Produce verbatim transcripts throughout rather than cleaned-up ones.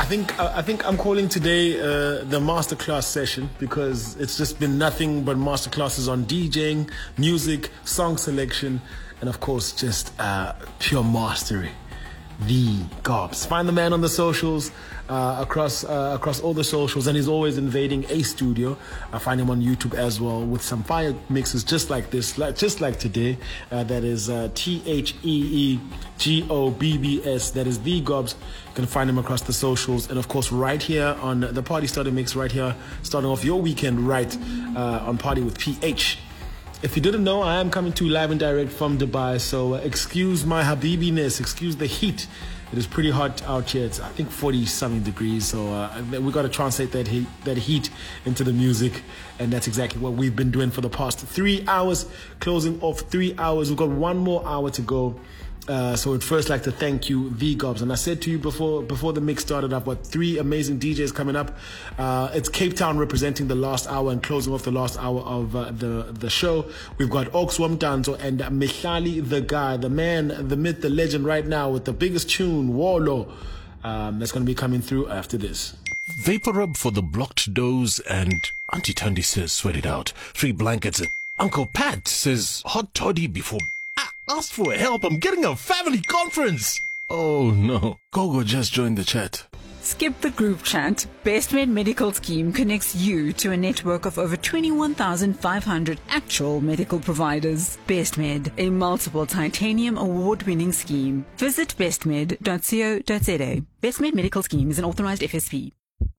I think I think I'm calling today uh, the masterclass session because it's just been nothing but masterclasses on DJing, music, song selection, and of course just uh, pure mastery. The Gobs. Find the man on the socials, uh, across uh, across all the socials, and he's always invading a studio. I find him on YouTube as well with some fire mixes just like this, like, just like today. Uh, that is uh, T H E E G O B B S. That is The Gobs. You can find him across the socials, and of course right here on the Party Starter Mix, right here, starting off your weekend right uh, on Party with P H. If you didn't know, I am coming to you live and direct from Dubai, so uh, excuse my habibiness, excuse the heat. It is pretty hot out here. It's, I think, forty-something degrees, so uh, we got to translate that heat, that heat into the music, and that's exactly what we've been doing for the past three hours, closing off three hours. We've got one more hour to go. Uh, so I'd first like to thank you, The Gobs. And I said to you before before the mix started, I've got three amazing D Js coming up. Uh, it's Cape Town representing the last hour and closing off the last hour of uh, the, the show. We've got Oaks Wamdanzo and Mihlali the guy, the man, the myth, the legend right now with the biggest tune, Warlo. Um, that's going to be coming through after this. Vapor rub for the blocked doors, and Auntie Tundi says sweat it out. Three blankets, and Uncle Pat says hot toddy before... Ask for help, I'm getting a family conference. Oh no, Gogo just joined the chat. Skip the group chat. BestMed Medical Scheme connects you to a network of over twenty-one thousand five hundred actual medical providers. BestMed, a multiple titanium award-winning scheme. Visit bestmed dot co dot za. BestMed Medical Scheme is an authorized F S P.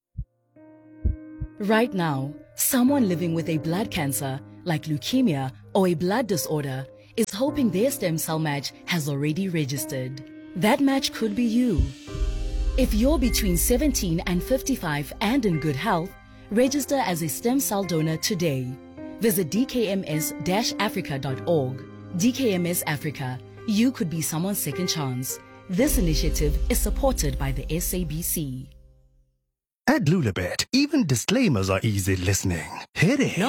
Right now, someone living with a blood cancer, like leukemia or a blood disorder, is hoping their stem cell match has already registered. That match could be you. If you're between seventeen and fifty-five and in good health, register as a stem cell donor today. Visit d k m s dash africa dot org. D K M S Africa, you could be someone's second chance. This initiative is supported by the S A B C. At Lulabet, even disclaimers are easy listening. Hit it.